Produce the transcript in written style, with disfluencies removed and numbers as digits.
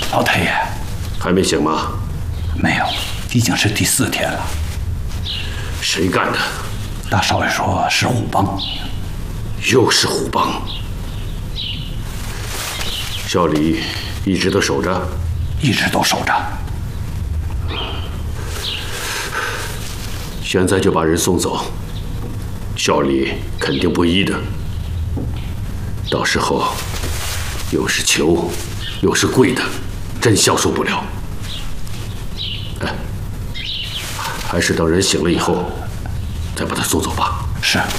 老太爷， 还没醒吗？ 没有，已经是第4天了。 谁干的？ 大少爷说是虎帮。 又是虎帮。校里一直都守着？ 一直都守着。 现在就把人送走，校里肯定不依的。到时候又是求，又是跪的，真消受不了。哎，还是等人醒了以后，再把他送走吧。 是。